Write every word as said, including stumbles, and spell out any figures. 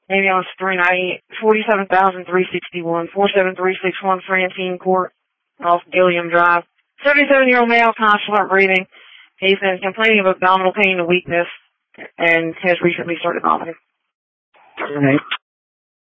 Maybe on three ninety-eight, forty-seven thousand three hundred sixty-one, four seven three six one Francine Court off Gilliam Drive. seventy-seven-year-old male, constant breathing. He's been complaining of abdominal pain and weakness and has recently started vomiting. All right.